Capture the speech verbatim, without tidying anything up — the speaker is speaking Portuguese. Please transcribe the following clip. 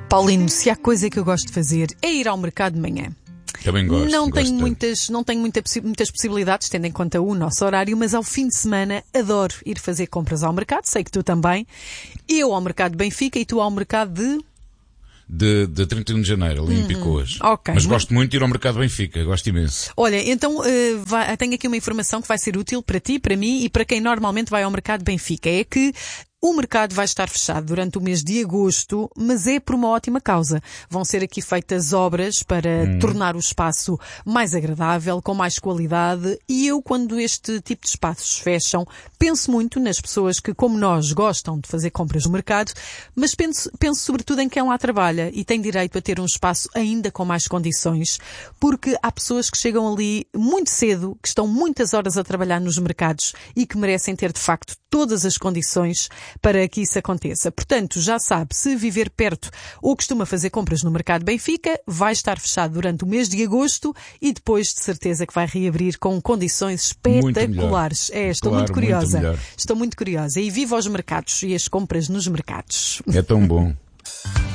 Paulino, se há coisa que eu gosto de fazer é ir ao mercado de manhã. Também gosto. Não tenho gosto muitas, não tenho muita, muitas possibilidades, tendo em conta o nosso horário, mas ao fim de semana adoro ir fazer compras ao mercado, sei que tu também. Eu ao mercado de Benfica e tu ao mercado de... De, de trinta e um de janeiro, ali em Picoas. ok. Mas gosto muito de ir ao mercado Benfica, gosto imenso. Olha, então uh, vai, tenho aqui uma informação que vai ser útil para ti, para mim e para quem normalmente vai ao mercado Benfica. É que o mercado vai estar fechado durante o mês de agosto, mas é por uma ótima causa. Vão ser aqui feitas obras para hum. tornar o espaço mais agradável, com mais qualidade, e eu, quando este tipo de espaços fecham, penso muito nas pessoas que, como nós, gostam de fazer compras no mercado, mas penso, penso sobretudo em quem lá trabalha e tem direito a ter um espaço ainda com mais condições, porque há pessoas que chegam ali muito cedo, que estão muitas horas a trabalhar nos mercados e que merecem ter, de facto, todas as condições para que isso aconteça. Portanto, já sabe, se viver perto ou costuma fazer compras no mercado Benfica, vai estar fechado durante o mês de agosto e depois de certeza que vai reabrir com condições espetaculares. É, estou claro, muito curiosa. Muito estou muito curiosa. E viva os mercados e as compras nos mercados. É tão bom.